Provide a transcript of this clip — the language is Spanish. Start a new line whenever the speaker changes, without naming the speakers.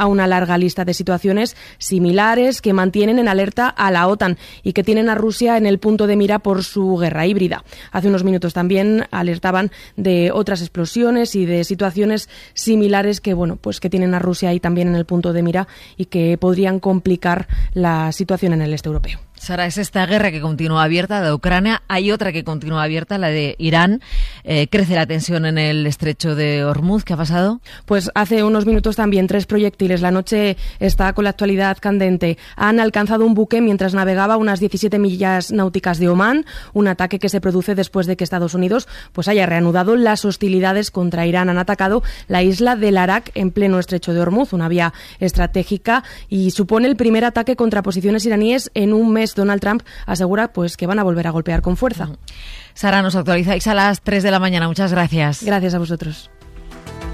a una larga lista de situaciones similares que mantienen en alerta a la OTAN y que tienen a Rusia en el punto de mira por su guerra híbrida. Hace unos minutos también alertaban de otras explosiones y de situaciones similares que, pues que tienen a Rusia ahí también en el punto de mira y que podrían complicar la situación en el este europeo.
Sara, es esta guerra que continúa abierta de Ucrania. Hay otra que continúa abierta, la de Irán. Crece la tensión en el estrecho de Hormuz. ¿Qué ha pasado?
Pues hace unos minutos también 3 proyectiles. La noche está con la actualidad candente. Han alcanzado un buque mientras navegaba unas 17 millas náuticas de Omán. Un ataque que se produce después de que Estados Unidos haya reanudado las hostilidades contra Irán. Han atacado la isla del Arak en pleno estrecho de Hormuz, una vía estratégica, y supone el primer ataque contra posiciones iraníes en un mes. Donald Trump asegura que van a volver a golpear con fuerza.
Sara, nos actualizáis a las 3 de la mañana. Muchas gracias.
Gracias a vosotros.